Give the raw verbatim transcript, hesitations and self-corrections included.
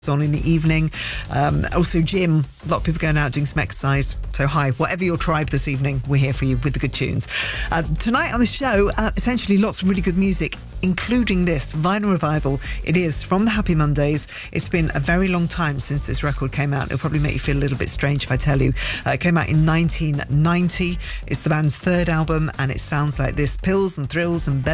on in the evening. Um, also gym, a lot of people going out doing some exercise. So hi, whatever your tribe this evening, we're here for you with the good tunes. Uh, tonight on the show, uh, essentially lots of really good music, including this Vinyl Revival. It is from the Happy Mondays. It's been a very long time since this record came out. It'll probably make you feel a little bit strange if I tell you. Uh, it came out in nineteen ninety. It's the band's third album and it sounds like this: pills and thrills and belly